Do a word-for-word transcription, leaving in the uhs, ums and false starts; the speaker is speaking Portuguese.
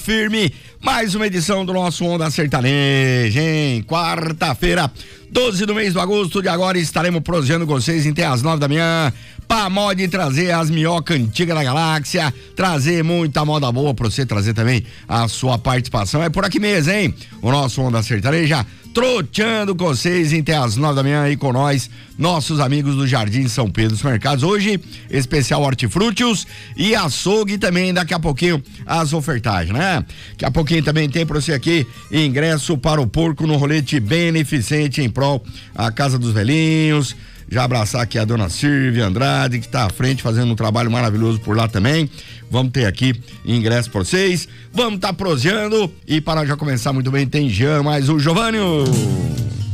Firme, mais uma edição do nosso Onda Sertaneja, hein? Quarta-feira, doze do mês de agosto de agora, estaremos prosseando com vocês até às nove da manhã, pra mod trazer as minhocas antigas da galáxia, trazer muita moda boa pra você, trazer também a sua participação. É por aqui mesmo, hein? O nosso Onda Sertaneja, troteando com vocês até às nove da manhã aí com nós, nossos amigos do Jardim São Pedro dos Mercados. Hoje, especial hortifrutis e açougue também, daqui a pouquinho as ofertagens, né? Daqui a pouquinho também tem pra você aqui ingresso para o porco no rolete beneficente em prol a Casa dos Velhinhos. Já abraçar aqui a dona Silvia Andrade, que tá à frente fazendo um trabalho maravilhoso por lá também. Vamos ter aqui ingresso pra vocês. Vamos tá proseando e para já começar muito bem, tem Jean, mais o Giovânio.